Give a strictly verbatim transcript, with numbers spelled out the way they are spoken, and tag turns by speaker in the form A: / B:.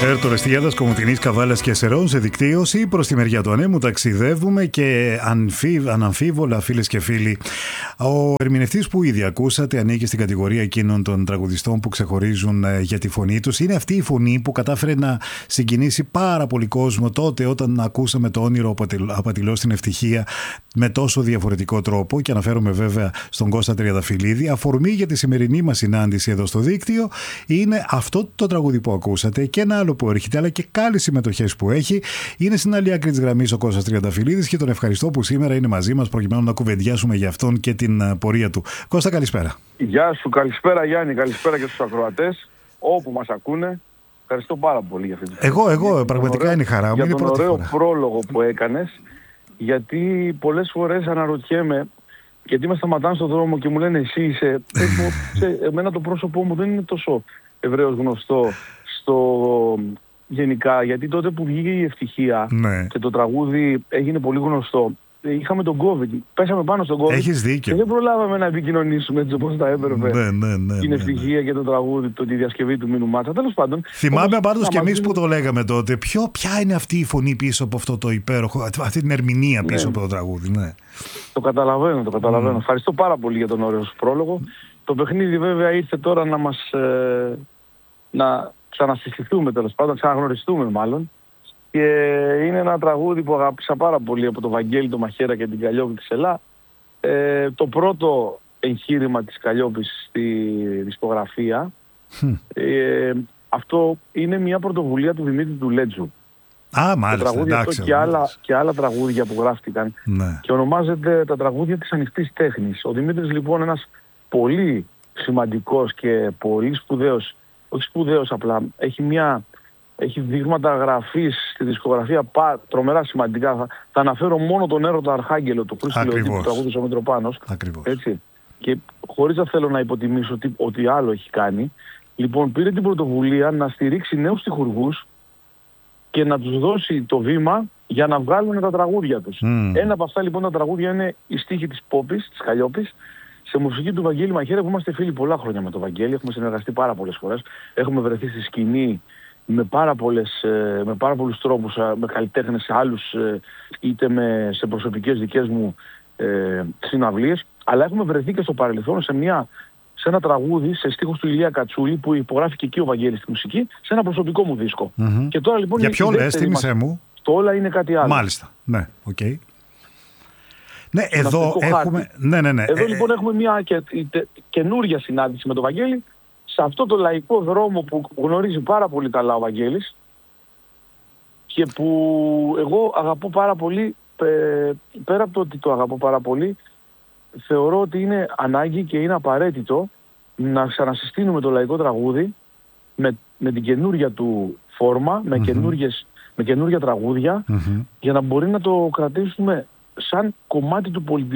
A: Ερτορεστιάδας, Κομωτινής, Καβάλας και Σερών σε δικτύωση προς τη μεριά του ανέμου ταξιδεύουμε και ανφίβ, αναμφίβολα, φίλες και φίλοι, ο ερμηνευτής που ήδη ακούσατε ανήκει στην κατηγορία εκείνων των τραγουδιστών που ξεχωρίζουν για τη φωνή τους. Είναι αυτή η φωνή που κατάφερε να συγκινήσει πάρα πολύ κόσμο τότε όταν ακούσαμε το όνειρο απατηλώ στην ευτυχία με τόσο διαφορετικό τρόπο, και αναφέρομαι βέβαια στον Κώστα Τριανταφυλλίδη. Αφορμή για τη σημερινή μας συνάντηση εδώ στο δίκτυο είναι αυτό το τραγούδι που ακούσατε και ένα άλλο που έρχεται, αλλά και άλλες συμμετοχές που έχει. Είναι στην άλλη άκρη της γραμμής ο Κώστας Τριανταφυλλίδης και τον ευχαριστώ που σήμερα είναι μαζί μας προκειμένου να κουβεντιάσουμε για αυτόν και την πορεία του. Κώστα, καλησπέρα.
B: Γεια σου, καλησπέρα Γιάννη, καλησπέρα και στους ακροατές όπου μας ακούνε. Ευχαριστώ πάρα πολύ για αυτή την
A: Εγώ, εγώ, πραγματικά ωραίο, είναι χαρά μου.
B: Για
A: είναι
B: τον
A: πρώτη
B: ωραίο
A: φορά.
B: πρόλογο που έκανες, γιατί πολλές φορές αναρωτιέμαι, γιατί με σταματάνε στον δρόμο και μου λένε εσύ είσαι, σε, εμένα το πρόσωπό μου δεν είναι τόσο ευρέως γνωστό στο γενικά, γιατί τότε που βγήκε η ευτυχία, ναι, και το τραγούδι έγινε πολύ γνωστό, είχαμε τον COVID, πέσαμε πάνω στον COVID.
A: Έχεις δίκιο.
B: Και δεν προλάβαμε να επικοινωνήσουμε έτσι όπως θα έπρεπε.
A: Ναι, ναι, ναι,
B: την ευτυχία, ναι, ναι, και το τραγούδι, το, τη διασκευή του Μίνου Μάτσα. Τέλος πάντων.
A: Θυμάμαι πάντως και εμείς που το λέγαμε τότε. Ποιο, ποια είναι αυτή η φωνή πίσω από αυτό το υπέροχο, αυτή την ερμηνεία πίσω, ναι, από το τραγούδι. Ναι.
B: Το καταλαβαίνω, το καταλαβαίνω. Mm. Ευχαριστώ πάρα πολύ για τον ωραίο σου πρόλογο. Το παιχνίδι βέβαια ήρθε τώρα να μας ε, να ξανασυστηθούμε, τέλος πάντων, να ξαναγνωριστούμε μάλλον. Και είναι ένα τραγούδι που αγάπησα πάρα πολύ από τον Βαγγέλη, τον Μαχαίρα και την Καλλιόπη της Ελλά. Ε, το πρώτο εγχείρημα της Καλλιόπης στη δισκογραφία. Mm. Ε, αυτό είναι μια πρωτοβουλία του Δημήτρη του Λέτζου.
A: Α, μάλιστα,
B: το τραγούδι
A: εντάξει,
B: αυτό και άλλα, και άλλα τραγούδια που γράφτηκαν.
A: Ναι. Και
B: ονομάζεται τα τραγούδια της ανοιχτής τέχνης. Ο Δημήτρης λοιπόν ένας πολύ σημαντικός και πολύ σπουδαίος, όχι σπουδαίος απλά, έχει μια... Έχει δείγματα γραφής στη δισκογραφία πά, τρομερά σημαντικά. Θα, θα αναφέρω μόνο τον έρωτα Αρχάγγελο, το Χρήστο Λεωτή που τραγούδισε ο Μητροπάνος. Έτσι. Και χωρίς να θέλω να υποτιμήσω τι, ότι άλλο έχει κάνει, λοιπόν πήρε την πρωτοβουλία να στηρίξει νέους στιχουργούς και να τους δώσει το βήμα για να βγάλουν τα τραγούδια τους. Mm. Ένα από αυτά λοιπόν τα τραγούδια είναι η στίχη της Πόπης, της Καλλιόπης, σε μουσική του Βαγγέλη Μαχαίρα, που είμαστε φίλοι πολλά χρόνια με τον Βαγγέλη. Έχουμε συνεργαστεί πάρα πολλές φορές. Έχουμε βρεθεί στη σκηνή με πάρα, πολλές, με πάρα πολλούς τρόπους, με καλλιτέχνες σε άλλους, είτε με, σε προσωπικές δικές μου ε, συναυλίες, αλλά έχουμε βρεθεί και στο παρελθόν σε, μια, σε ένα τραγούδι, σε στίχους του Ηλία Κατσούλη, που υπογράφηκε και ο Βαγγέλης στη μουσική, σε ένα προσωπικό μου δίσκο.
A: Mm-hmm.
B: Και τώρα, λοιπόν,
A: για ποιο λες, θύμισέ μου.
B: Το όλα είναι κάτι άλλο.
A: Μάλιστα, ναι, οκ. Okay. Ναι, εδώ έχουμε... ναι, ναι, ναι.
B: Εδώ λοιπόν έχουμε μια και, και, καινούρια συνάντηση με τον Βαγγέλη, σε αυτό το λαϊκό δρόμο που γνωρίζει πάρα πολύ καλά ο Βαγγέλης και που εγώ αγαπώ πάρα πολύ, πέρα από το ότι το αγαπώ πάρα πολύ, θεωρώ ότι είναι ανάγκη και είναι απαραίτητο να ξανασυστήνουμε το λαϊκό τραγούδι με, με την καινούρια του φόρμα, με, mm-hmm. με καινούρια τραγούδια, mm-hmm. για να μπορεί να το κρατήσουμε σαν κομμάτι του πολιτισμού.